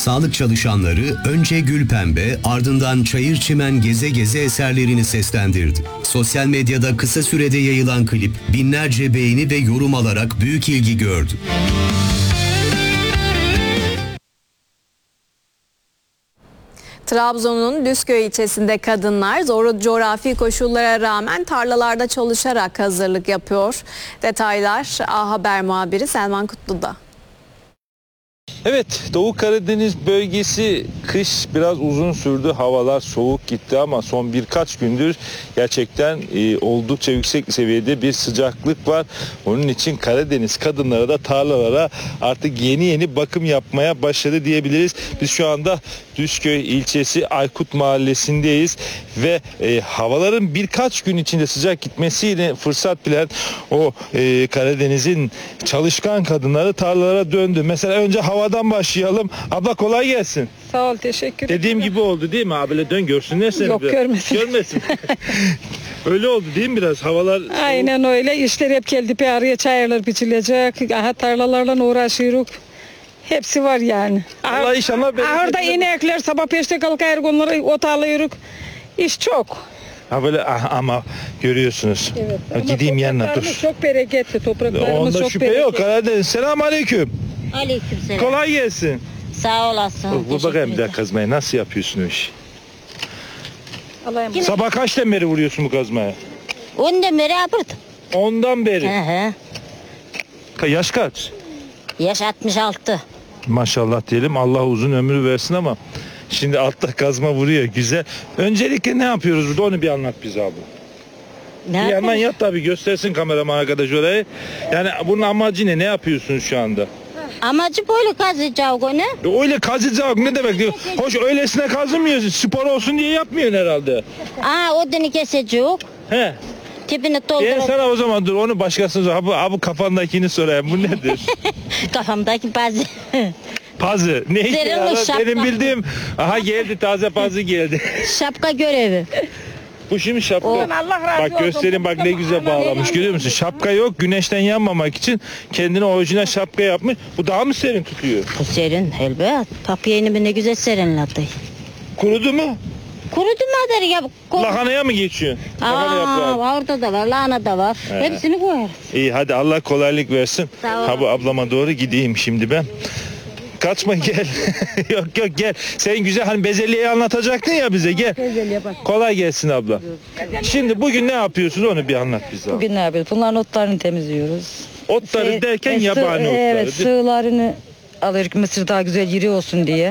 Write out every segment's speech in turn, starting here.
Sağlık çalışanları önce gül pembe, ardından çayır çimen geze geze eserlerini seslendirdi. Sosyal medyada kısa sürede yayılan klip binlerce beğeni ve yorum alarak büyük ilgi gördü. Trabzon'un Düzköy ilçesinde kadınlar zor coğrafi koşullara rağmen tarlalarda çalışarak hazırlık yapıyor. Detaylar A Haber muhabiri Selman Kutlu'da. Evet, Doğu Karadeniz bölgesi kış biraz uzun sürdü. Havalar soğuk gitti ama son birkaç gündür gerçekten oldukça yüksek seviyede bir sıcaklık var. Onun için Karadeniz kadınları da tarlalara artık yeni bakım yapmaya başladı diyebiliriz. Biz şu anda Düzköy ilçesi Aykut mahallesindeyiz ve havaların birkaç gün içinde sıcak gitmesiyle fırsat bilen o Karadeniz'in çalışkan kadınları tarlalara döndü. Mesela önce havadan başlayalım. Abla kolay gelsin. Sağ ol, teşekkür ederim. Dediğim gibi oldu değil mi abiyle, dön görsünler seni. Yok, biraz. görmesin. Görmesin. Öyle oldu değil mi biraz havalar? Aynen öyle. İşler hep geldi. Bir araya çayırlar biçilecek. Aha, tarlalarla uğraşıyoruz. Hepsi var yani. Allah inşallah. Ahırda inekler sabah 5'te kalkar, onları otalıyoruz. İş çok. Ha böyle ama görüyorsunuz. Evet. Ha, gideyim yanına dur. Çok bereketli topraklarımız. Onda çok şüphe bereketli. yok. Karadeniz. Selamünaleyküm. Aleykümselam. Kolay gelsin. Sağ olasın. Bu bakayım bir daha kazmayı nasıl yapıyorsun o işi? Allah'ım. Sabah kaçtan beri vuruyorsun bu kazmaya? Ondan beri yapırdım. Ondan beri. Hı hı. Yaş kaç? Yaş 66. Maşallah diyelim, Allah uzun ömür versin ama şimdi altta kazma vuruyor, güzel. Öncelikle ne yapıyoruz burada, onu bir anlat bize abi. Ne Bir yandan yapayım? yat tabii, göstersin kameraman arkadaş orayı. Yani bunun amacı ne? Ne yapıyorsunuz şu anda? Amacı böyle kazıyacağız onu. Öyle kazıcak ne demek? Hoş öylesine kazımıyorsun. Spor olsun diye yapmıyorsun herhalde. Odunu keseceğiz. He. Tipini Ben doldurup sana o zaman dur onu başkasına abi kafandakini sorayım. Bu nedir? kafamdaki bazı. Pazı. Ne işe Derin yarar? şapka. Benim bildiğim aha geldi, taze pazı geldi. Şapka görevi. Bu şimdi şapka. Allah razı Bak olsun. göstereyim, bak ne güzel bağlamış, görüyor musun? Şapka yok, güneşten yanmamak için kendine orijinal şapka yapmış. Bu daha mı serin tutuyor? Bu serin elbet. Papyeni ne güzel serinledi. Kurudu mu? Kurudu mu ya? Lahanaya mı geçiyor? Lahana yaprağı. Orada da var, lahana da var. Hepsini koyarız. İyi hadi Allah kolaylık versin. Sağ ol. Ha bu ablama doğru gideyim şimdi ben. Kaçma gel. yok gel. Sen güzel hani bezelyeyi anlatacaktın ya bize, gel. Bezelye bak. Kolay gelsin abla. Şimdi bugün ne yapıyorsunuz onu bir anlat bize. Bugün ne yapıyoruz? Bunların otlarını temizliyoruz. Otları derken yabani otları. Evet, sığlarını alıyoruz ki mısır daha güzel iri olsun diye.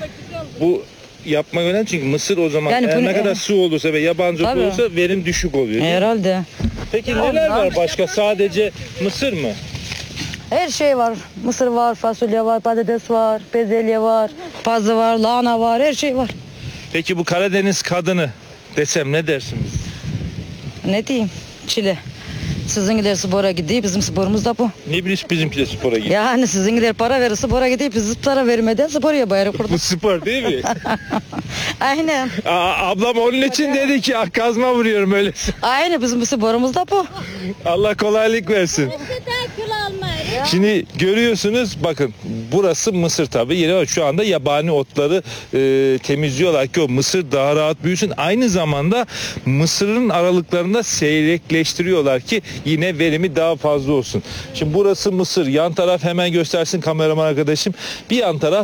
Bu yapmak önemli çünkü mısır o zaman Yani eğer bunu- ne kadar su olursa ve yabancı ot Tabii. olursa verim düşük oluyor. Herhalde. Peki neler var başka, sadece mısır mı? Her şey var. Mısır var, fasulye var, patates var, bezelye var, pazı var, lahana var, her şey var. Peki bu Karadeniz kadını desem ne dersiniz? Ne diyeyim? Çile. Sizinkiler spora gidiyor, bizim sporumuz da bu. Ne bileyim bizimki de spora gidiyor. Yani sizinkiler para verir, spora gidiyor, biz para vermeden spor yaparız burada. Bu spor değil mi? Aynen. Ablam onun için dedi ki kazma vuruyorum öyle. Aynen, bizim sporumuz da bu. Allah kolaylık versin. Şimdi görüyorsunuz bakın, burası mısır tabii. Yine şu anda yabani otları temizliyorlar ki o mısır daha rahat büyüsün. Aynı zamanda mısırın aralıklarında seyrekleştiriyorlar ki yine verimi daha fazla olsun. Şimdi burası mısır. Yan taraf hemen göstersin kameraman arkadaşım. Bir yan taraf